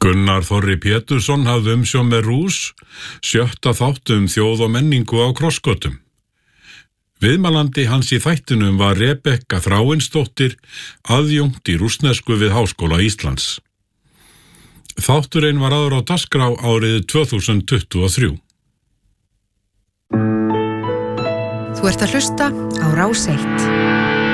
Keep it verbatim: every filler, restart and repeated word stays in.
Gunnar Þorri Pétursson hafði umsjón með RÚS, sjötta þáttu um þjóð og menningu á krossgötum. Viðmælandi hans í þættinum var Rebekka Þráinsdóttir, aðjúnkt í rússnesku við Háskóla Íslands. Þátturinn var áður á dagskrá árið tvö þúsund tuttugu og þrjú. Þú ert að hlusta á Rás eitt.